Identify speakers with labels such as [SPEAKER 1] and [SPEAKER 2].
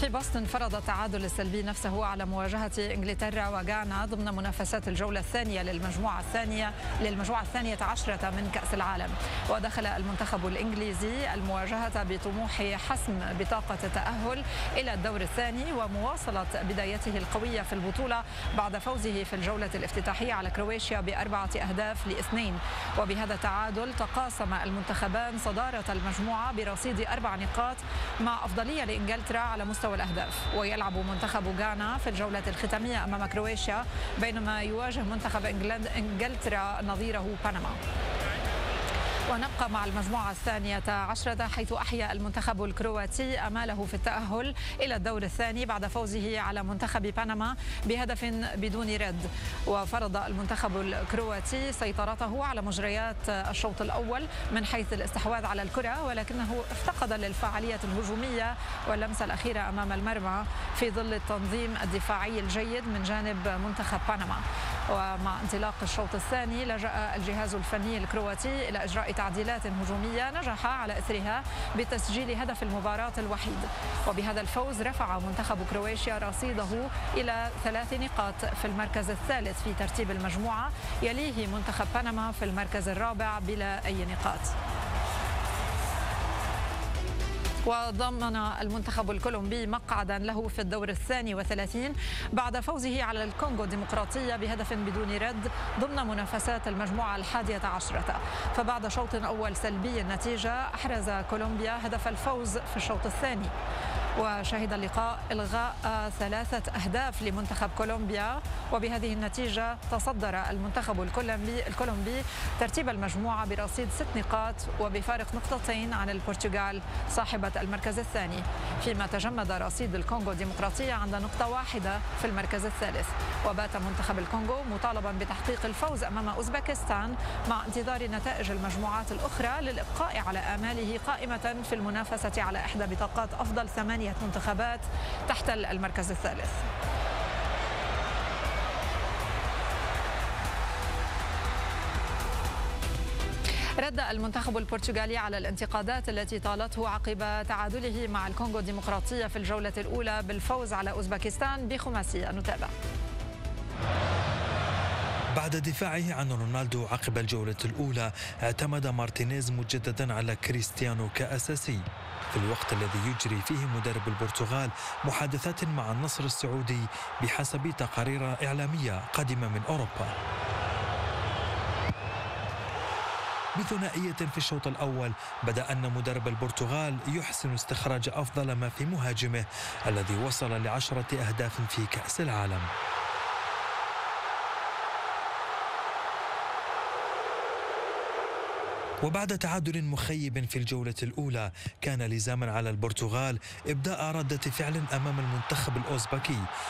[SPEAKER 1] في بoston فرض التعادل السلبي نفسه على مواجهة إنجلترا وغانا ضمن منافسات الجولة الثانية للمجموعة الثانية عشرة من كأس العالم. ودخل المنتخب الإنجليزي المواجهة بطموح حسم بطاقة التأهل إلى الدور الثاني ومواصلة بدايته القوية في البطولة بعد فوزه في الجولة الافتتاحية على كرواتيا ب4-2. وبهذا التعادل تقاسم المنتخبان صدارة المجموعة برصيد 4 نقاط مع أفضلية لإنجلترا على مستوى الأهداف. ويلعب منتخب غانا في الجولة الختامية أمام كرواتيا بينما يواجه منتخب إنجلترا نظيره بنما. ونبقى مع المجموعة الثانية عشرة حيث أحيا المنتخب الكرواتي أماله في التأهل إلى الدور الثاني بعد فوزه على منتخب بنما بهدف بدون رد. وفرض المنتخب الكرواتي سيطرته على مجريات الشوط الأول من حيث الاستحواذ على الكرة، ولكنه افتقد للفعالية الهجومية واللمسة الأخيرة أمام المرمى في ظل التنظيم الدفاعي الجيد من جانب منتخب بنما. ومع انطلاق الشوط الثاني لجأ الجهاز الفني الكرواتي إلى إجراء تعديلات هجومية نجح على إثرها بتسجيل هدف المباراة الوحيد. وبهذا الفوز رفع منتخب كرواتيا رصيده إلى 3 نقاط في المركز الثالث في ترتيب المجموعة، يليه منتخب بنما في المركز الرابع بلا أي نقاط. وضمن المنتخب الكولومبي مقعدا له في الدور 32 بعد فوزه على الكونغو الديمقراطية بهدف بدون رد ضمن منافسات المجموعة 11. فبعد شوط أول سلبي النتيجة أحرز كولومبيا هدف الفوز في الشوط الثاني. وشهد اللقاء إلغاء 3 أهداف لمنتخب كولومبيا، وبهذه النتيجة تصدر المنتخب الكولومبي ترتيب المجموعة برصيد 6 نقاط وبفارق 2 نقطة عن البرتغال صاحبة المركز الثاني، فيما تجمد رصيد الكونغو الديمقراطية عند 1 نقطة في المركز الثالث. وبات منتخب الكونغو مطالبا بتحقيق الفوز أمام أوزبكستان مع انتظار نتائج المجموعات الأخرى للإبقاء على آماله قائمة في المنافسة على إحدى بطاقات أفضل 8 منتخبات تحت المركز الثالث. رد المنتخب البرتغالي على الانتقادات التي طالته عقب تعادله مع الكونغو الديمقراطية في الجولة الأولى بالفوز على أوزبكستان بخماسية. نتابع.
[SPEAKER 2] بعد دفاعه عن رونالدو عقب الجولة الأولى اعتمد مارتينيز مجددا على كريستيانو كأساسي في الوقت الذي يجري فيه مدرب البرتغال محادثات مع النصر السعودي بحسب تقارير إعلامية قادمة من أوروبا. بثنائية في الشوط الأول بدأ أن مدرب البرتغال يحسن استخراج أفضل ما في مهاجمه الذي وصل ل10 أهداف في كأس العالم. وبعد تعادل مخيب في الجولة الأولى كان لزاما على البرتغال إبداء ردة فعل أمام المنتخب الأوزبكي